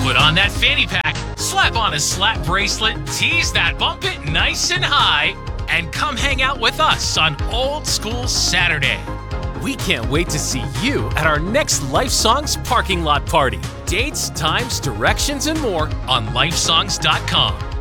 Put on that fanny pack, slap on a slap bracelet, tease that bump it nice and high, and come hang out with us on Old School Saturday. We can't wait to see you at our next Life Songs parking lot party. Dates, times, directions, and more on lifesongs.com.